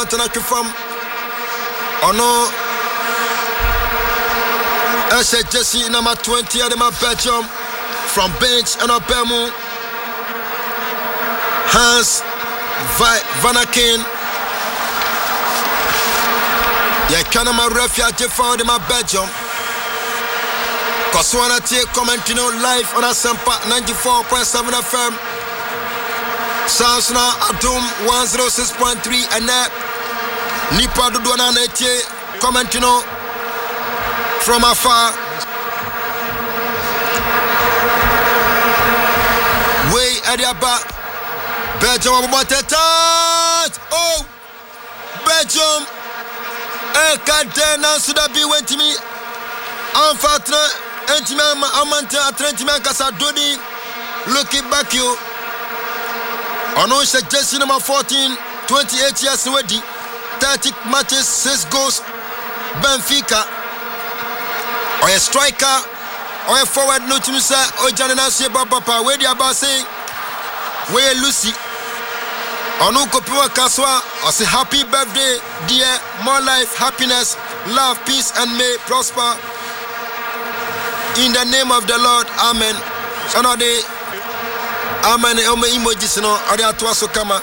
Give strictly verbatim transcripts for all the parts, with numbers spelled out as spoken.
Montana from Ono S H Jesse number twenty at my Belgium from bench and up Hans Vanakin. Yeah, can my refuge found in my Belgium. Koswana take commenting on live on a Sampa ninety-four point seven F M. Sansuna Atom one oh six point three and that Nipa Dudwana Nete commenting on from afar. Way at the back. Belgium about the touch. Oh, Belgium. Eh, Cadena should have been waiting me. Unfortunately, Entiman Amante at Trentiman Casadoni. Looking back, you. Ono Jesse number fourteen, twenty-eight years ready. thirty matches, six goals. Benfica. Or a striker. Or a forward, no to say, or Janina Sheba Papa. Where the about saying, where Lucy. Ono Kopiwa Kaswa. I say happy birthday, dear. More life, happiness, love, peace, and may prosper. In the name of the Lord, Amen. Another. Amen. Ome emojis no ade atwaso kama.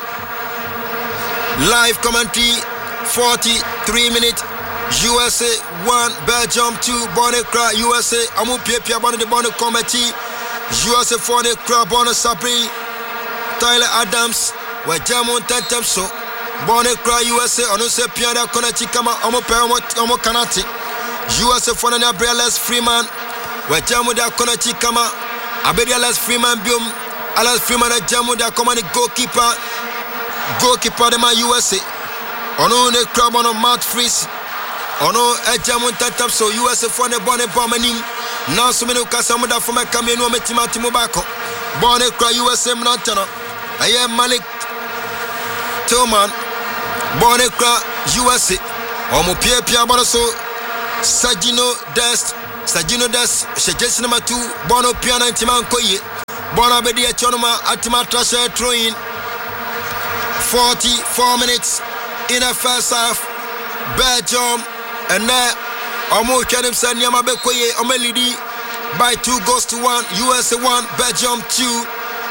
Live commentary forty-three minutes. U S A one, Belgium two, Bonekra U S A. Amu Pia Bonne de Bonne committee. U S A four Kra Bonne Sabri. Tyler Adams. We Jamon Tentem so. Bonekra U S A. Onu se Pia da Konati kama Amu Pe Amu Kanati. U S A four na Breales Freeman. We Jamu da Konati kama Abediales Freeman biom. Alas Freeman and Jamu da command goalkeeper. Goalkeeper de my U S A. Ono ne crab on Matt Freeze. Ono e Jamu Tatab so U S A for the bonnet bombing. Now so many Casamuda from a camino metimati mobacco. Bonnet cry U S A Mnantana. I am Malik Tillman. Bonnet cry U S A. Omo Pia Pia Bonaso. Sagino Dest. Sagino Dest. Shajess number two. Bono Piana and Timan Koye. Bona Bedi Chonoma Atima Trasher throwing forty-four minutes in the first half. Belgium and now Omo Kenim Sanyama Bekoye Omelidi by two goals to one. U S A one, Belgium two.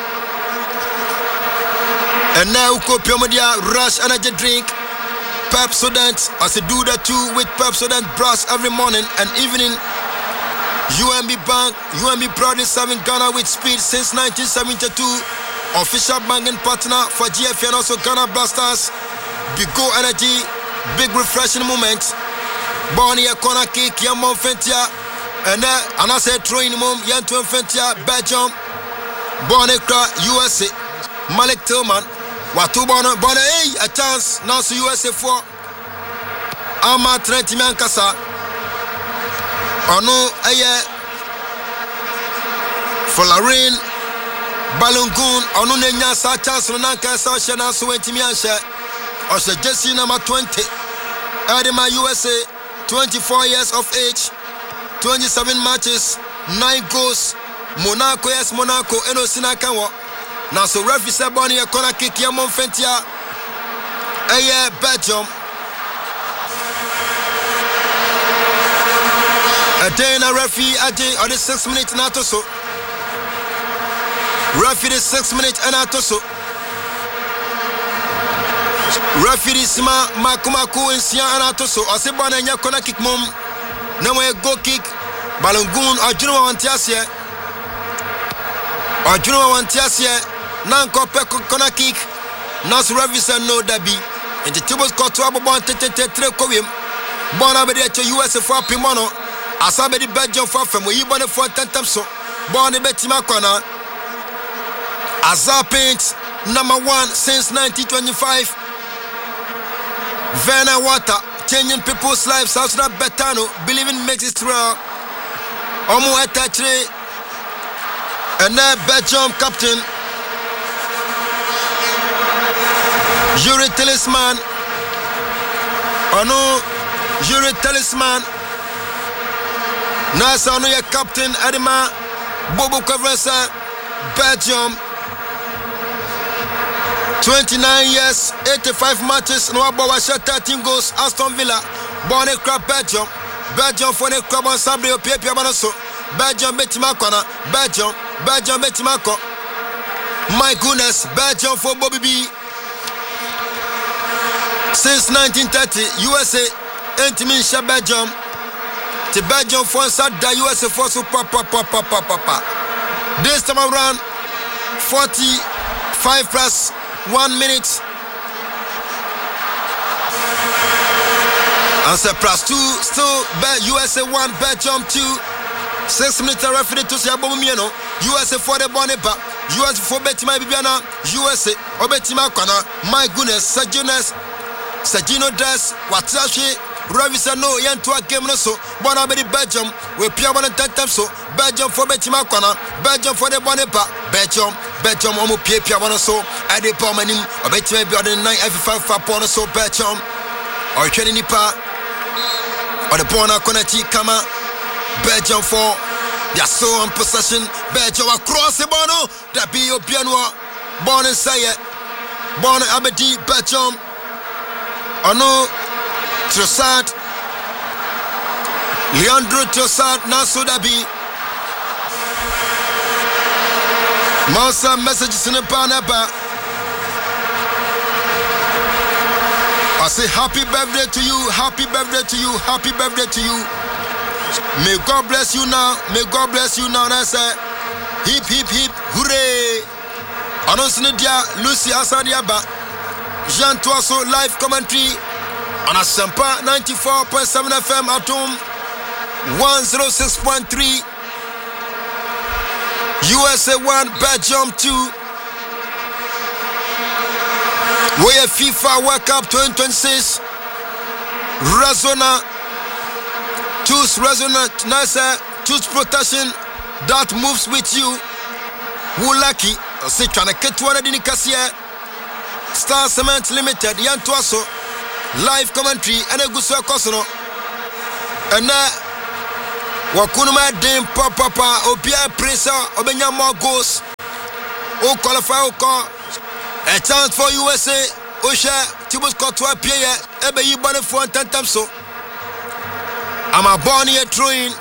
And now Kopiomodia Rush Energy Drink Pepsodent as a do that too with Pepsodent brush every morning and evening. U M B Bank, U M B proudly serving Ghana with speed since nineteen seventy-two. Official banking partner for G F and also Ghana Blasters. Big Go Energy, big refreshing moment. Bonnie a corner kick, Yamon Fentia, and then and I said throwing mom, Yantuan Fentia, Belgium, Bonnie U S A, Malik Tillman, Watu Bonnie, Bonnie, a chance, now so U S A four. Ama Trenti Mankasa. Ono aye Folarin Balungun Ono nenya sa chance no nanka sa hye na so wantimi anhye Ose Jesse number twenty Adema U S A twenty-four years of age twenty-seven matches nine goals Monaco yes Monaco eno sina kanwo na so referee say boni e corner kick ya Monfentia aye Belgium. A day in a referee, a day on the six minutes and so. Referee the six minutes and so. Referee Sima Makumaku and Sia and so. I say, Bonnie, you're gonna kick mom. No way, go kick. Balungun, or Juno Antiasia. Or Juno Antiasia. Nanko Peko gonna kick. Nas referee said no, Debbie. And the tables got to Abu Bon Tete Trekoim. Bonabedi to U S A for Pimono. Asabedi Belgium for from we born for ten times so. Born in Betima Kwana. Azar Paint number one since nineteen twenty-five. Verna Water changing people's lives. South Sudan Betano believing makes it real. Omo Etachre and now Belgium captain Yuri Talisman. Ono Yuri Talisman. Nasa ono ya captain Adema Bobo Kavresa Belgium. twenty-nine years, eighty-five matches, no about thirteen goals. Aston Villa, born a crab Belgium. Belgium for the crab on Sabrio Pia Manaso. Belgium Betimakona, Belgium, Belgium Betimako. My goodness, Belgium for Bobby B. Since nineteen thirty, U S A, Intimisha Belgium. The Belgium for the U S A for super papa papa papa. This time around, forty-five plus one minute. Answer plus two, still U S A one, Belgium two. Six minutes referee to say Abomiano. U S A for the Bonipa. U S A for Betima Bibiana. U S A Obetima Kona. My goodness, Sajunus, Sajino Dress, Watashi, Ravisa no Yantua game no so. Bonabedi Belgium. We Piaban and Tatam so. Belgium for Betima Kona. Belgium for the Bonipa. Belgium, Belgium Omo Pia Piabano so. Ade Pomanim. Obetima Biadan nine F five for Pono so Belgium. Or Kenny Nipa. Or the Bona Konachi Kama. Belgium for they are so on possession. Belgium across the bono. That be your piano. Born and say it. Born Abedi, Belgium. Ono Trossard. Leandro Trossard. Naso Dabi. Monster messages in the Panaba. I say happy birthday to you. Happy birthday to you. Happy birthday to you. May God bless you now. May God bless you now. That's it. Hip, hip, hip. Hooray. Announcing dia Lucy Asadiaba. Jean Toasso live commentary on a Sampa ninety-four point seven F M at home. one oh six point three. U S A one, Belgium two. We have FIFA World Cup twenty twenty-six. Razona. Choose resonant, nicer, choose protection that moves with you. Who lucky? Say, trying to get one of the Nicasia Star Cement Limited, Yan Tuaso, live commentary, and a good circle. And now, Wakunuma Dame Papa, Obia Presa, Obenya more goals. O qualify, O call. A chance for U S A, Osha, Tibus Cotua Pierre, Ebe Yibane for ten times so. I'm a born here throwing.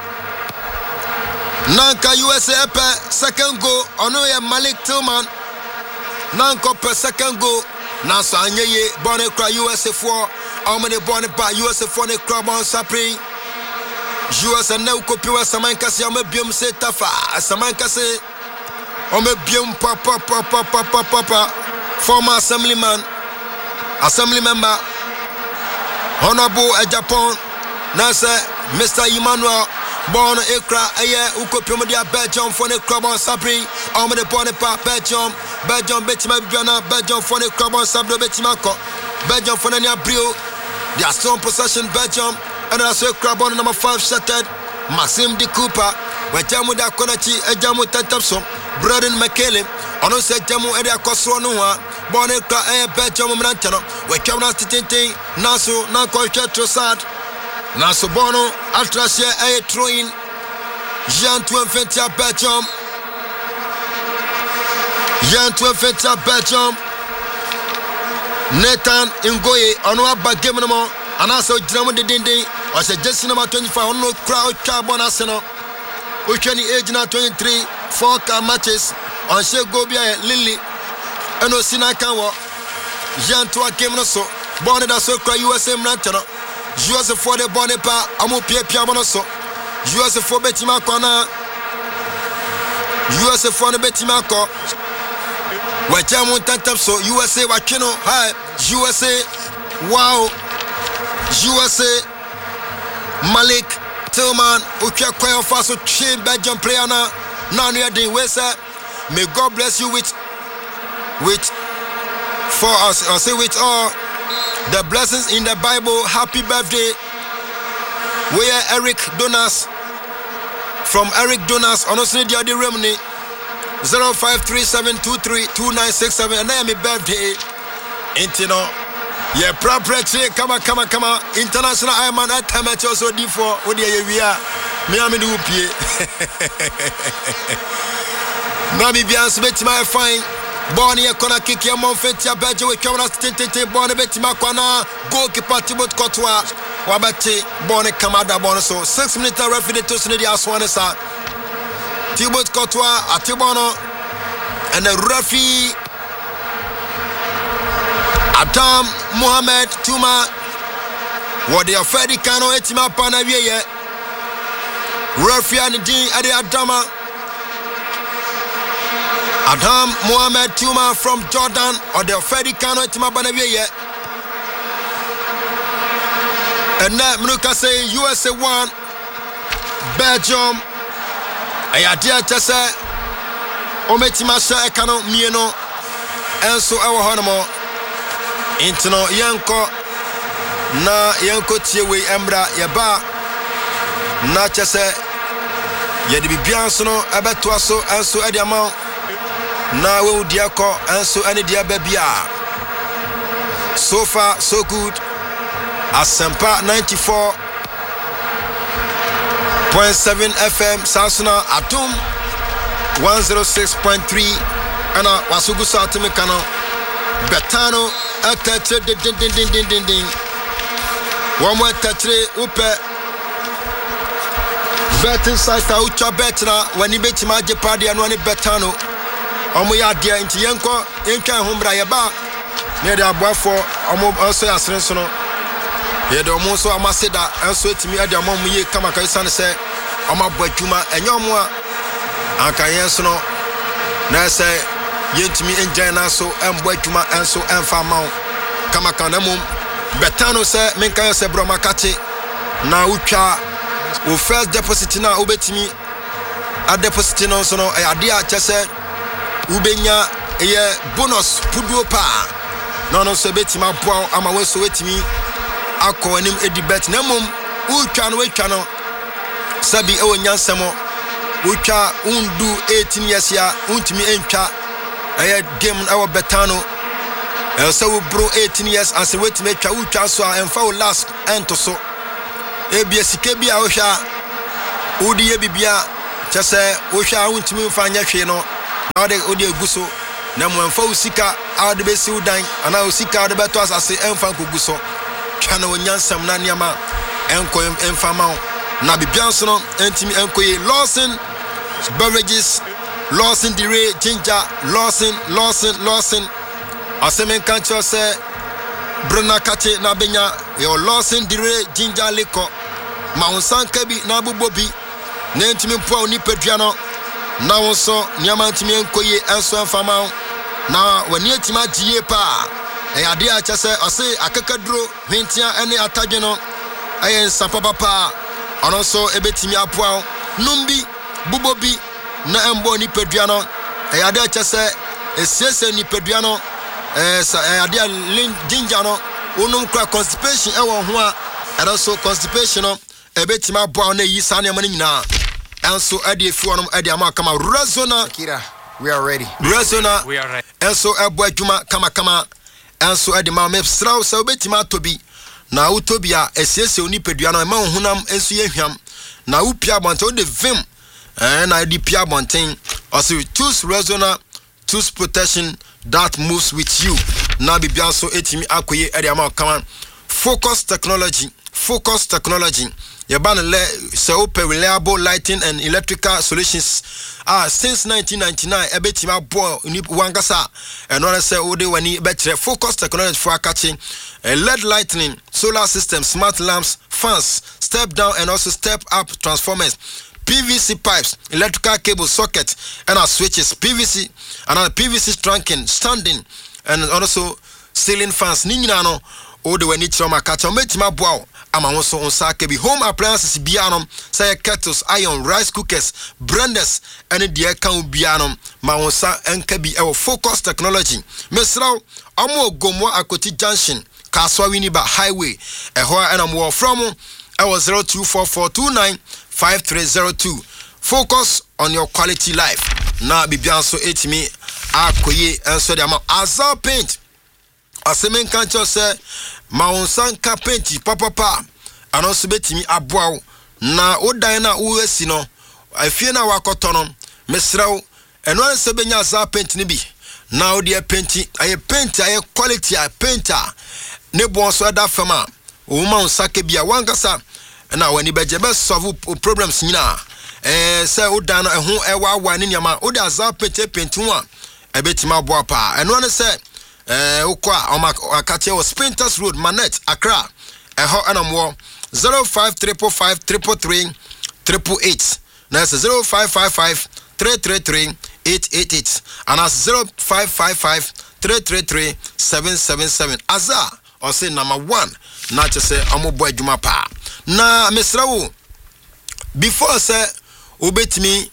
Nanka U S A per second goal. Onoye Malik Tillman. Nanko per second goal. Nansa Anyeye born a U S A four. How many born a U S A four ne crab on Sapri? U S A no copy was Samankasi. I'm a bium se tafa. Samankasi. I'm a bium papa papa papa papa. Former assemblyman. Assembly member. Honorable at Japan. Nasa Mister Emmanuel born Ekra Aye Ukopimudia Belgium for the club on Sabri, Army the Bonipa Belgium, Belgium Betima Biana, Belgium for the club on Sabro Betimako, Belgium for the Brio, they are still in possession Belgium, and also club on number five shattered, Maxim de Cooper, where Jamuda Konachi, a Jamu Tatapso, Braden McKellen, on also Jamu Edia Koswanua, born Ekra Aye Belgium Mantano, where Kamana Tintin, Nasu, Nanko Trossard. Nasobono, Altrasia, a throwing Jean Tuenfetia Belgium. Jean Tuenfetia Belgium. Nathan Ngoye, Anwa Bagemonamo, and also Drama de Dindi, or suggestion number twenty-five, no crowd carbon arsenal. Ocean age now twenty-three, four car matches on Shegobia, Lily, and Osina Kanwa. Jean Tua Kemonoso, born in a Sokra U S A Mantano. U S A for the Bonipa, Amu Pia Piamonoso. U S A for Betimako. U S A for the Betimako. Wajamu Tantamso, U S A Wakino, hi, U S A, wow, U S A, Malik, Tillman, Ukia Kwayo Faso, Chin, Belgium player now, Nania de Wesa. May God bless you with, with, for us, I say with all. The blessings in the Bible. Happy birthday. We are Eric Donas. From Eric Donas. Honestly, the other remedy. zero five three seven two three two nine six seven. And I am a birthday. Intino. Yeah, property. Come on, come on, come on. International Ironman at time at also D four. What do you are? Me am in the Namibia Smith, my fine. Bonnie a corner kick your mom fentia badge with camera tinte Bonnie Betty Makwana goalkeeper Thibaut Courtois Wabati Bonnie Kamada Bonoso six minutes referee to Sunday Aswanesa Thibaut Courtois Atibono and the referee Adam Mohamed Tuma what they are Freddy Kano Etima Panavier referee and Dean Adi Adama Adam Mohamed Tuma from Jordan or the Freddy Kano Etima Panavier and now Mnuka say U S A one Belgium Ayadia Tessa Ometima Sha Ekano Mieno and so our Honamo Intino Yanko na Yanko Tiewe Embra Yaba na Chese Yedi Biansono Abatuaso and so Ediamon na we Diako and so any dia babia. So far so good. Asempa ninety-four point seven F M Sansuna Atum one oh six point three ana wasugu satime kano Betano atatre din din din din din din one more atatre upe betting site ucha betna wani betima je party anu ani Betano omo ya dia nti yenko enkan hombra ye ba ne de aboafo omo also yasren so no ye de omo so amaseda enso etimi ade omo ye kama kai san se omo abadwuma enye omo a anka yenso no na se yentimi enjan na so embo adwuma enso emfa mawo kama kana mum Betano se menkan se bro makate na utwa o first deposit na obetimi a deposit no so no ade a chese ubenya ye bonus puduo pa no no so betima boa ama we so wetimi akọ anim edi bet na mum utwa no wetwa no sabi e wonyansemo utwa undu eighteen years ya untimi entwa eye game awo Betano e so we bro eighteen years as wetimi twa utwa so a emfa o last ento so e bia sike bia wo hwa udi ye bibia chese wo hwa untimi mfa nya hwe no na de odi eguso na mo emfa usika ade besi udan ana usika ade beto asase emfa koguso twa na onyansam na niama enko emfa ma na bibianso no entimi enkoye Lawson beverages Lawson dire ginger Lawson Lawson Lawson asemen kancho se bruna kate na benya yo Lawson dire ginger liquor ma onsan kabi na bubobi na entimi po oni pedua no na wonso niama ntimi enkoye enso enfama na wani etima giye pa e ade a chese ose akakaduro hwentia ene atadwe no ayen nsapa papa onso ebetimi apoa numbi bubobi na embo ni pedua no e ade a chese esiese ni pedua no eh e ade a ginger no onum kra constipation e won ho a also constipation no ebetimi apoa na yi sane amani nyina enso ade efi wonom ade ama kama Rezona Kira, we are ready. Rezona We are ready. enso ebo adwuma kama kama enso ade ma me straw se obetima tobi na utobia esiese oni pedua no ma honam enso ye hwam na upia bonten de vim eh na di pia bonten also choose Rezona choose protection that moves with you na bibia so etimi akoye ade ama kama Focus Technology Focus Technology Yaban le se open reliable lighting and electrical solutions ah since nineteen ninety-nine ebetima bo ni wangasa and one say ode wani betre Focus Technology for catching L E D lighting, solar system, smart lamps, fans, step down and also step up transformers, P V C pipes, electrical cable socket and our switches, P V C and our P V C trunking, standing and also ceiling fans ninina no ode wani choma catch metima bo ama wonso onsa ke bi home appliances bianom say kettles, iron, rice cookers, blenders and the account bianom ma wonsa enka bi e Focus Technology mesraw amo gomo akoti junction Kaswa Winiba highway e ho and am from e zero two four four two nine five three zero two. Focus on your quality life na bibianso etimi akoye enso de ama Azal paint asemen kancho se ma onsan ka paint papa pa anonso betimi aboa na odan na wo asi no afie na wakoto no mesraw eno anse benya Azal paint ni bi now the painting I paint I quality I painter ne bon so da fama woman sake bia wankasa na wani beje be solve problems nyina eh say oda no ho ewa wa ne nyama oda za paint paint ho a ebetima bo pa eno ne say eh ukwa akate o Sprinters Road Manet Accra eho anamwo zero five three five three three three eight na zero five five five three three three eight eight eight and as zero five five five three three three seven seven seven aza or say number one na che say omobo adwuma pa na mesrawo before say obetimi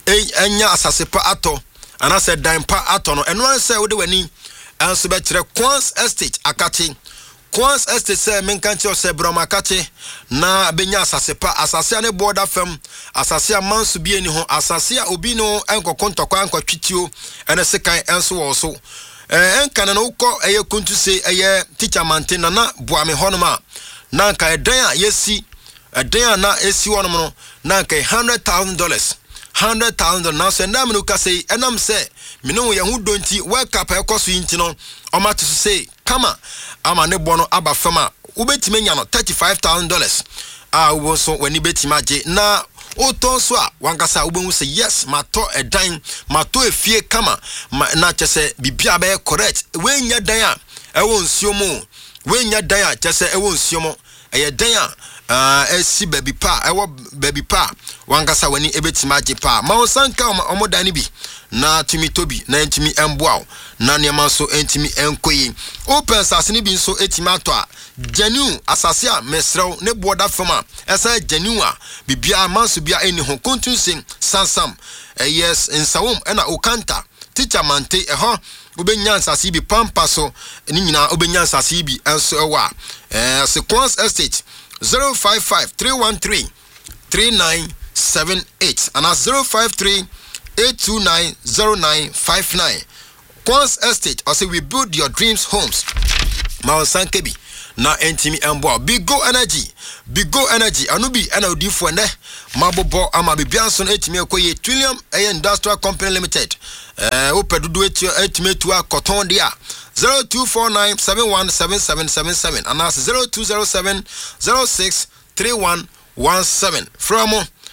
enya asase pa ato and I said dan pa ato no eno say wo de wani anso be kire Quans Estate Akati Quans Estate say men kan che say Broma Akati na benya asase pa asase ne border fam asase amanso bi eni ho asase a obi no enkokon tokwa enkotwitio ene sekan enso wo so eh enka na ukọ eye kuntu say eye teacher mante na na boame honoma na nka edan a yesi edan na esi wonom no na nka one hundred thousand dollars one hundred thousand dollars na so ndam no ka say enam say mino ye hu donti work up ekoso yinti no o ma to say kama ama ne bono aba fama ubetime nya no thirty-five thousand dollars ah wo so wani betima je na o ton so a wankasa ubenwu say yes mato edan mato efie kama ma, na chese bibia be correct we nya dan a ewo nsiomo we nya dan a chese ewo nsiomo eye dan a uh, esi baby pa ewo baby pa wankasa wani ebetima je pa ma onsanka omo dan bi na timi tobi na entimi emboa na niam so entimi enkoyi open sase ni bi nso etimi ato a janu asase a mesrew ne boda fama esa janu a bibia manso bia eni ho kontunsen sansam eh, yes nsawom na okanta teacher mante eho obenya asase bi pampa so ni nyina obenya asase bi enso ewa eh Quans Estate zero five five three one three three nine seven eight and zero five three eight two nine zero nine five nine. Quans Estate, I say we build your dreams homes. Mao Sankebi na entimi embo Bigo Energy Bigo Energy anubi ana odi fo ne mabobo ama bibianson etimi ekoye Trillium Air Industrial Company Limited eh opedudu etimi tu akoton dia zero two four nine seven one seven seven seven seven and that's zero two zero seven zero six three one one seven from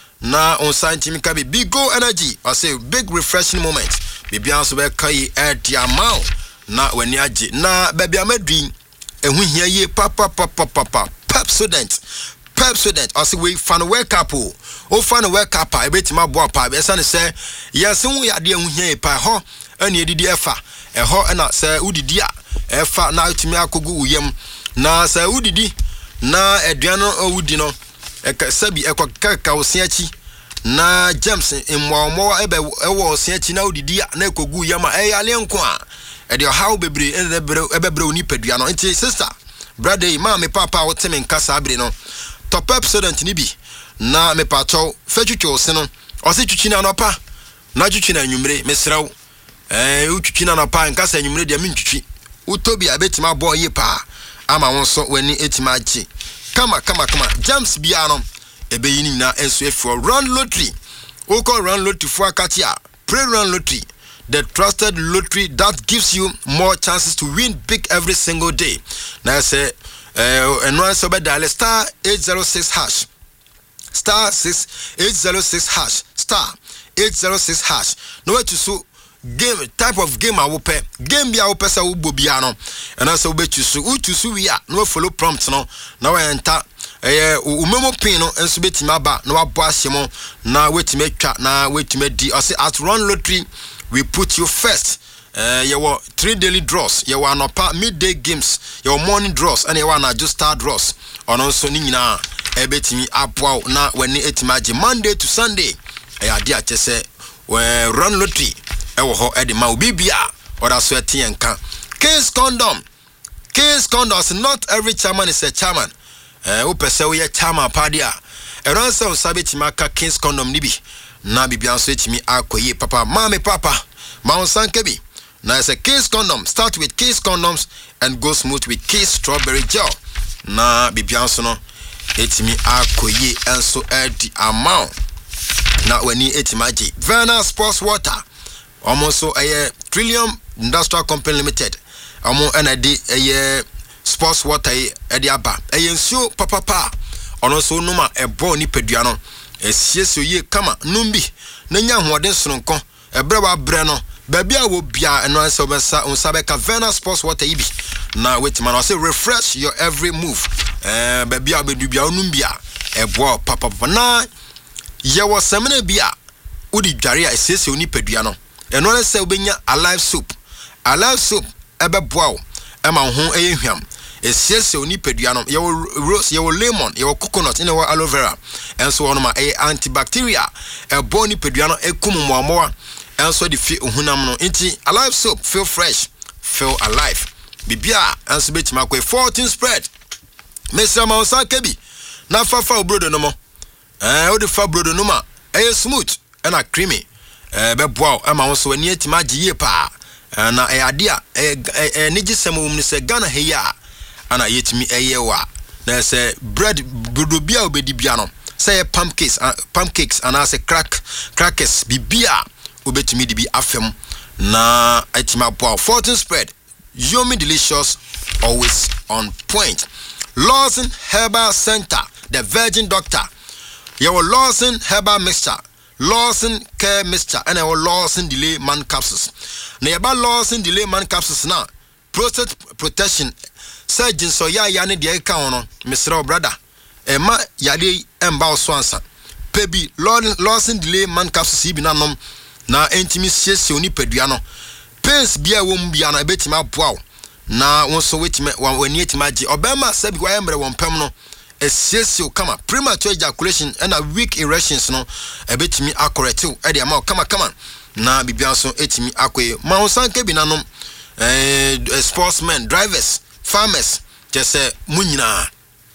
na on scientific kabi Bigo Energy I say big refreshing moment bibianso be kai e dia maw na wani age na baby amadwin ehu hia ye papa papa papa Pepsodent Pepsodent I say we fan wake up o fan wake up e betima bo pa be say say yes hu ya de ehu hia pa ho ani edidi efa e ho na say udidi a efa na utimi akogu uyem na say udidi na eduan no udi no e sabi e kokaka osiachi na James immo ebe ewo osiachi na udidi na ekogu yama e yale nko a e de how bebre ebe bre oni padua no nti sister brother ma me papa wo teme nkasa abre no top Pepsodent ni bi na me pacho fetwitwo se no o se twitwi na no pa na twitwi na nwumre mesrew eh utwitwi na no pa nkasa nwumre de me ntwitwi utobi abetima boy ye pa ama wonso wani etima achi kama kama kama James biano ebe yini na enso efo run lottery oko run lottery for akatia pre run lottery the trusted lottery that gives you more chances to win big every single day. Now say uh and one so dial star eight oh six hash star six eight oh six hash star eight oh six hash no way to so game type of game I will pay game be our pesa wo bobiano and also be to so u to so we are no follow prompt no now enter eh umemo pin no enso betima ba na wabo ahyemo na wetime twa na wetime di I say at run lottery we put you first. Uh, you were three daily draws. You were not midday games. Your morning draws and you were not just star draws. On also nina ebeti mi apwa na when etimaji Monday to Sunday. I dia chese we run lottery. Ewo ho edi ma ubibia or a sweaty and can. Case condom. Case condom. Not every chairman is a chairman. Uh, upese we a chairman padia. Around some sabiti maka case condom nibi. Na bibia switch me akoye papa mame papa Mount Sankebi. Now it's a Case condom. Start with Case condoms and go smooth with Case strawberry gel. Na bibia sono etimi akoye enso edi amount. Na weni etimaji Verna Sports Water. almost so a Trillium Industrial Company Limited. Amo ena di a sports water ediaba. A yensu papa pa. Ono so numa e bo ni peduano. E sieso ye kama numbi. Nenya huaden sononko. E brewa breno. Baby I will be and once over Unsabeka Vena Sports water ibi. Now wait man, I say refresh your every move. Eh baby I will be numbia. E bo papa na ya was semene bia. Udi jaria e sieso ni peduano. And one say ubenya alive soup. Alive soup ebe boao. Ema hon eye hwam. E sieso ni peduano. Ye rose, ye lemon, ye coconut, in our aloe vera. And so on my a antibacteria. E boni peduano e kumu mwa and so the feel hunam no inti alive soap feel fresh feel alive bibia and so bet makwe fourteen spread Mister Mausa kebi na fa fa brodo no mo eh o de fa brodo no ma eh smooth and a creamy eh be boa e ma so ani atima giye pa na e ade a eh ni gisem wum ni se Ghana he ya ana yetimi eye wa na se bread brodo bia obedi bia no say pancakes uh, pancakes and as a crack crackers bibia ubetimi di bi afem na etima boa fourteen spread yummy delicious always on point. Lawson Herbal Center, the Virgin Doctor. Your Lawson Herbal Mixture, Lawson Care Mixture, and our Lawson Delay Man Capsules. Nearby Lawson Delay Man Capsules now. Prostate protection. Surgeon so ya yani de account, Mister Brother. Emma yadi embao swansa. Pebi Lawson Delay Man Capsules ibinanom. Na entimi siesi oni peduano pens bia wom bia na betima boaw na wonso wetime wani etima gi obema sabi kwa emre won pem no esiesi kama premature ejaculation and a weak erections no ebetimi akoretew e de ma kama kama na bibia so etimi akoye ma wonsanke binanom eh sportsmen drivers farmers just munyina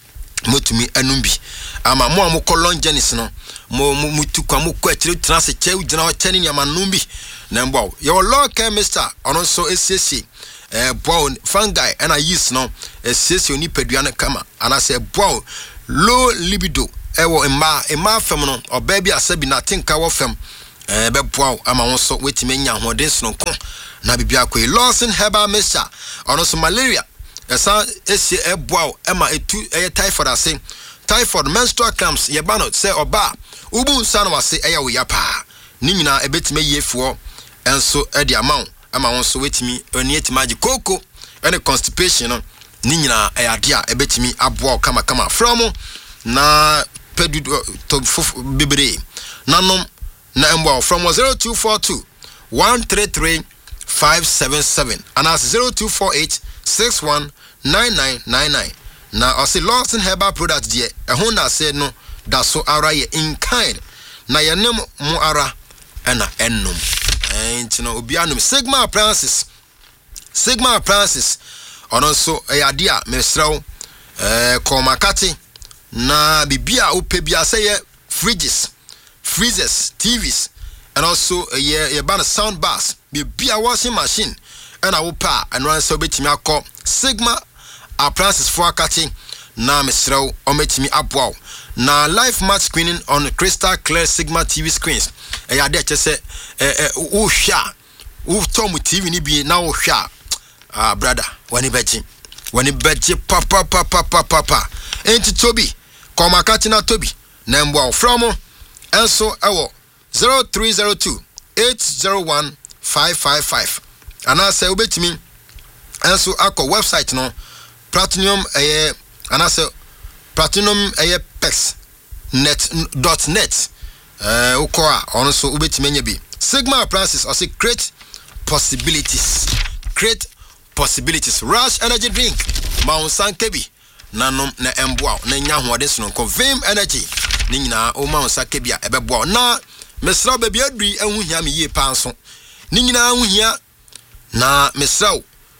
motumi anumbi ama mo amukọ long journeys no mo mutu kwa mo kwa chire transe chew gina o chani ya manumbi na mbo your law chemist ono so esiesie eh bow fungi and I use no esiesie oni peduane kama ana say bow low libido ewo emma emma fem no obabi asabi na tinka wo fem eh be bow ama won so wetime nya hoden so nko na bibia kwa Lawson Herbal Mixture ono so malaria esa esie e bow ema etu e typhoid ase typhoid menstrual cramps ye ba no say oba ubu nsa no wase eya wo ya pa ni nyina ebetime yefuo enso e di amount ama won so wetimi oni etima agi koko ene constipation no ni nyina e ade a ebetimi aboa kama kama from na pedu to bebre nanom na embo from zero two four two one three three five seven seven and as zero two four eight six one nine nine nine nine. Na ose Lawson Herbal product die e ho na say no da so ara ye in kind na ye nem mu ara ena ennom enti no obi anum Sigma Appliances Sigma Appliances ono so e ade a mesrew eh komakati na bibia opebia say ye fridges freezers T Vs and also ye ye ban sound bars bibia washing machine ena wo pa eno so betimi akọ Sigma Appliances for akati na mesrew ometimi aboa na live match screening on crystal clear Sigma T V screens e ya de chese eh eh wo hwa wo tom T V ni bi na wo hwa ah brother wani beji wani beji papa papa papa papa enti Toby komakati na Toby na mbo from enso ewo zero three zero two eight zero one five five five ana say obetimi enso akọ website no platinum eh anase platinum eh pex net dot net eh ukoa ono so ubetime nya bi Sigma Appliances or say create possibilities create possibilities Rush energy drink maunsan kebi nanom na emboa na nya hoade so nko Vim energy ni nyina o maunsan kebi a ebeboa na mesra baby adui ehuhia me yie panso ni nyina ahuhia na mesra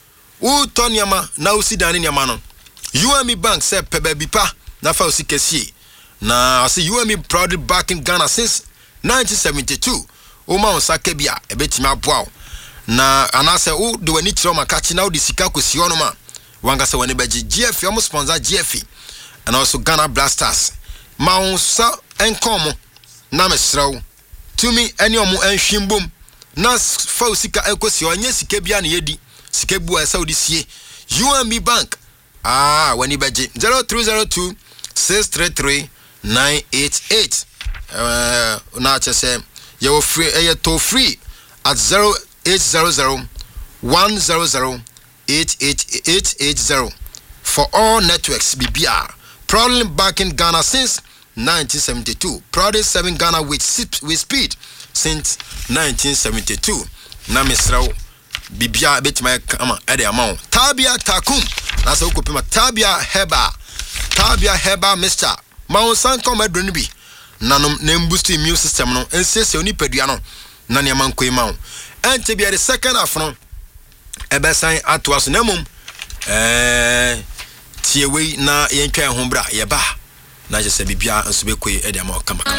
u tonyama na usidane nyama no U M E Bank say pebabi pa na fa usikesie na say U M E proudly backing Ghana since nineteen seventy-two o ma osaka bia ebetimi aboa na anase u de wani kiro makachi na u de sika kosi ono ma wanga se wani beji G F omo sponsor G F and also Ghana Blasters ma unsa enkom na mesrew tumi eni omo enhwimbom na fa sika ekosi onye sika bia na yedi sika bua Saudi sie U M B Bank ah wani beje zero three zero two six three three nine eight eight uh na chese you free eh to free at zero eight zero zero one zero zero eight eight eight eight zero for all networks B B R. Proudly back in Ghana since nineteen seventy-two. Proudly serving Ghana with with speed since nineteen seventy-two. Na misrao B B R bit my kama ede amount. Tabia Takum. Nasa ukupima Tabia Heba. Tabia Heba Mister Mount San Koma Drunibi. Nanom name boost immune system no. Ense se oni peduano. Nani aman kwe mount. And to be the second half no. Ebe sign atwas nemum. Eh Tiewe na yentwa hombra yeba na je se bibia nso bekoi e de ma kama kama